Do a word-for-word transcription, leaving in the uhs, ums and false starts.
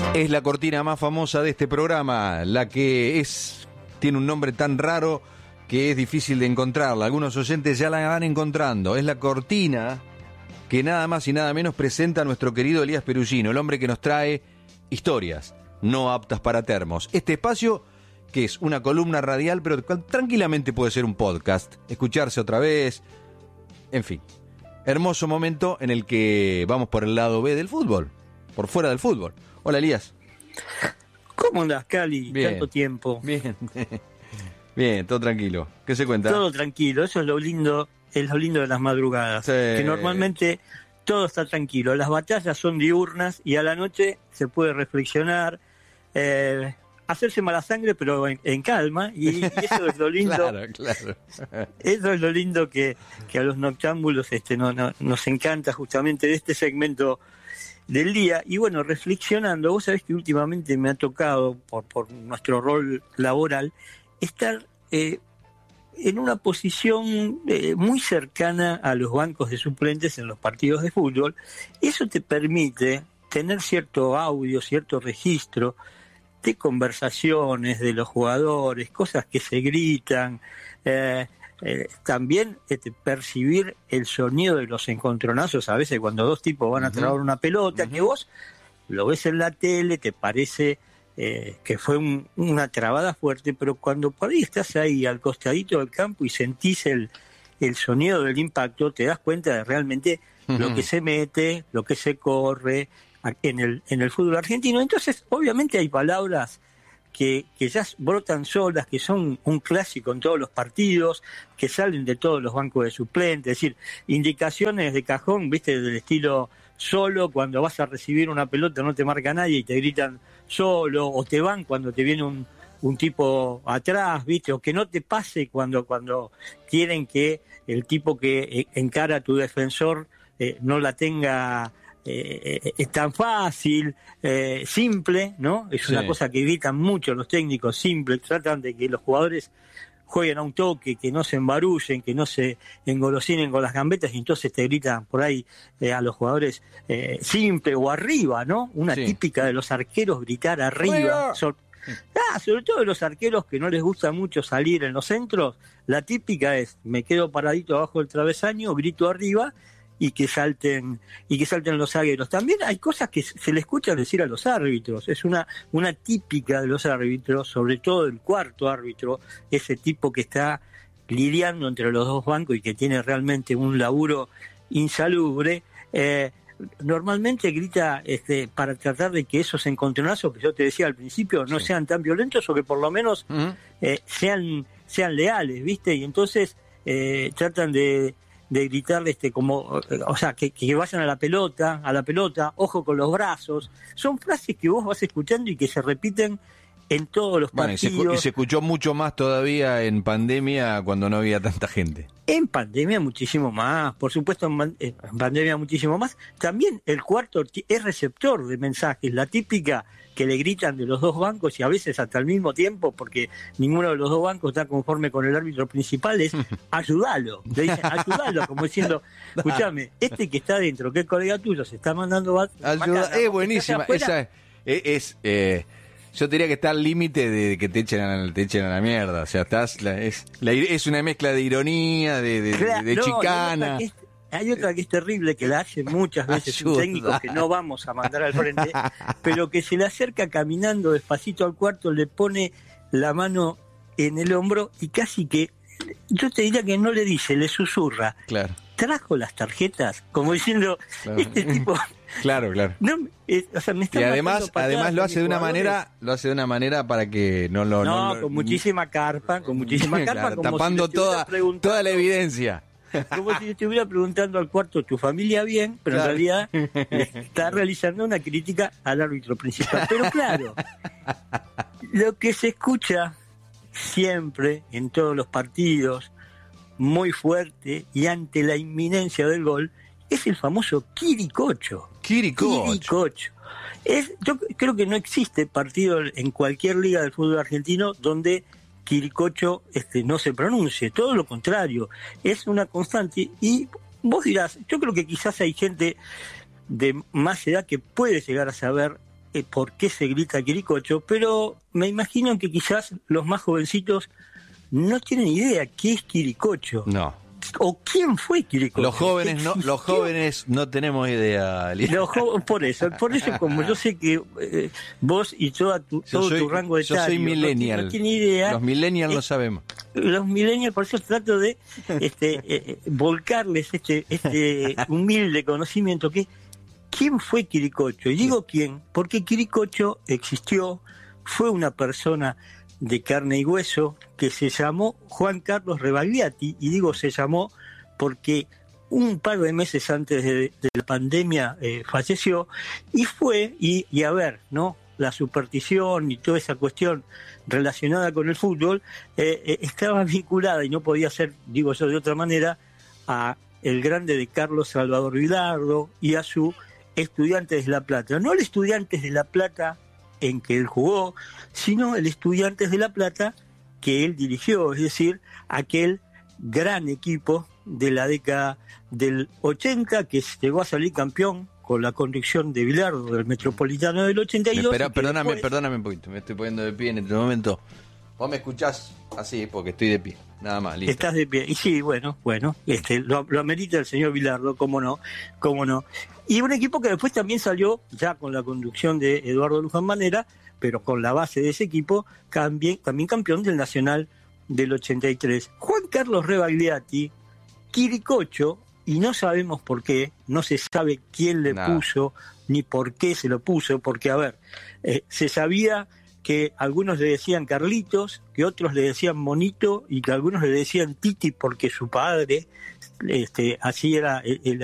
Es la cortina más famosa de este programa, la que es tiene un nombre tan raro que es difícil de encontrarla. Algunos oyentes ya la van encontrando. Es la cortina que nada más y nada menos presenta a nuestro querido Elías Perugino, el hombre que nos trae historias no aptas para termos. Este espacio que es una columna radial, pero tranquilamente puede ser un podcast, escucharse otra vez, en fin. Hermoso momento en el que vamos por el lado B del fútbol, por fuera del fútbol. Hola, Elías. ¿Cómo andás, Cali? Bien. Tanto tiempo. Bien. Bien, todo tranquilo. ¿Qué se cuenta? Todo tranquilo, eso es lo lindo, es lo lindo de las madrugadas. Sí. Que normalmente todo está tranquilo. Las batallas son diurnas y a la noche se puede reflexionar, eh, hacerse mala sangre, pero en, en calma. Y, y eso es lo lindo. Claro, claro. Eso es lo lindo que, que a los noctámbulos este, no, no, nos encanta justamente de este segmento del día. Y bueno, reflexionando, vos sabés que últimamente me ha tocado, por, por nuestro rol laboral, estar eh, en una posición eh, muy cercana a los bancos de suplentes en los partidos de fútbol. Eso te permite tener cierto audio, cierto registro de conversaciones de los jugadores, cosas que se gritan, eh, eh, también este, percibir el sonido de los encontronazos, a veces cuando dos tipos van a trabar una pelota, uh-huh. que vos lo ves en la tele, te parece eh, que fue un, una trabada fuerte, pero cuando por ahí estás ahí al costadito del campo y sentís el, el sonido del impacto, te das cuenta de realmente uh-huh. lo que se mete, lo que se corre en el, en el fútbol argentino. Entonces, obviamente hay palabras que, que ya brotan solas, que son un clásico en todos los partidos, que salen de todos los bancos de suplentes, es decir, indicaciones de cajón, viste, del estilo solo, cuando vas a recibir una pelota no te marca nadie y te gritan solo, o te van cuando te viene un, un tipo atrás, viste, o que no te pase cuando, cuando quieren que el tipo que encara a tu defensor eh, no la tenga. Eh, es tan fácil, eh, simple, ¿no? Es sí. una cosa que gritan mucho los técnicos, simple, tratan de que los jugadores jueguen a un toque, que no se embarullen, que no se engolosinen con las gambetas y entonces te gritan por ahí eh, a los jugadores eh, simple o arriba, ¿no? Una sí. típica de los arqueros, gritar arriba. So- ah, sobre todo de los arqueros que no les gusta mucho salir en los centros, la típica es, me quedo paradito abajo del travesaño, grito arriba y que salten y que salten los zagueros. También hay cosas que se le escuchan decir a los árbitros, es una una típica de los árbitros, sobre todo el cuarto árbitro, ese tipo que está lidiando entre los dos bancos y que tiene realmente un laburo insalubre, eh, normalmente grita este, para tratar de que esos encontronazos que yo te decía al principio no sí. sean tan violentos o que por lo menos uh-huh. eh, sean sean leales, ¿viste? Y entonces eh, tratan de de gritarle este como, o sea, que, que vayan a la pelota, a la pelota, ojo con los brazos. Son frases que vos vas escuchando y que se repiten en todos los bueno, partidos. Y se, y se escuchó mucho más todavía en pandemia cuando no había tanta gente. En pandemia muchísimo más, por supuesto en, en pandemia muchísimo más. También el cuarto es receptor de mensajes, la típica que le gritan de los dos bancos y a veces hasta al mismo tiempo, porque ninguno de los dos bancos está conforme con el árbitro principal, es ayudalo. Le dicen ayudalo, como diciendo, escúchame, este que está adentro, que es colega tuyo, se está mandando... Ayuda, es buenísima, esa es... es eh, yo diría que está al límite de que te echen a, te echen a la mierda, o sea, estás la, es, la, es una mezcla de ironía, de, de, claro, de, de no, chicana. Es, hay otra que es terrible, que la hace muchas veces Ayuda. un técnico que no vamos a mandar al frente, pero que se le acerca caminando despacito al cuarto, le pone la mano en el hombro y casi que, yo te diría que no le dice, le susurra. Claro. Trajo las tarjetas, como diciendo, claro. este tipo... Claro, claro. No, eh, o sea, me y además, además lo hace de una jugadores. manera, lo hace de una manera para que no lo no, no, con no, muchísima carpa, con muchísima carpa, claro, como tapando si toda toda la evidencia. Como si estuviera preguntando al cuarto, tu familia bien, pero claro. en realidad está realizando una crítica al árbitro principal. Pero claro, lo que se escucha siempre en todos los partidos, muy fuerte y ante la inminencia del gol, es el famoso Quiricocho. Quiricocho. Quiricocho. Es, yo creo que no existe partido en cualquier liga del fútbol argentino donde Quiricocho este, no se pronuncie. Todo lo contrario, es una constante. Y vos dirás, yo creo que quizás hay gente de más edad que puede llegar a saber eh, por qué se grita Quiricocho, pero me imagino que quizás los más jovencitos no tienen idea qué es Quiricocho. No. ¿O quién fue Quiricocho? Los jóvenes no, los jóvenes no tenemos idea, Los jo- por eso, por eso como yo sé que eh, vos y toda tu, Yo todo soy- tu rango de yo soy millennial. no tiene idea. Los millennials eh, no sabemos. Los millennials, por eso trato de este, eh, eh, volcarles este, este humilde conocimiento que ¿quién fue Quiricocho? Y digo quién, porque Quiricocho existió, fue una persona de carne y hueso que se llamó Juan Carlos Rebagliati, y digo se llamó porque un par de meses antes de, de la pandemia eh, falleció, y fue, y, y a ver, ¿no? La superstición y toda esa cuestión relacionada con el fútbol eh, eh, estaba vinculada, y no podía ser, digo yo de otra manera, a el grande de Carlos Salvador Vilardo y a su Estudiantes de La Plata. No el Estudiantes de La Plata en que él jugó, sino el Estudiantes de La Plata que él dirigió, es decir, aquel gran equipo de la década del ochenta que llegó a salir campeón con la conducción de Bilardo del Metropolitano del ochenta y dos. Espera, y que perdóname, después... perdóname un poquito, me estoy poniendo de pie en este momento. Vos me escuchás así porque estoy de pie, nada más, listo. Estás de pie. Y sí, bueno, bueno, este, lo, lo amerita el señor Bilardo, cómo no, cómo no. Y un equipo que después también salió, ya con la conducción de Eduardo Luján Manera, pero con la base de ese equipo, también, también campeón del Nacional del ochenta y tres. Juan Carlos Rebagliati, Quiricocho, y no sabemos por qué, no se sabe quién le Nada. puso, ni por qué se lo puso, porque, a ver, eh, se sabía que algunos le decían Carlitos, que otros le decían Monito, y que algunos le decían Titi porque su padre, este, así era el, el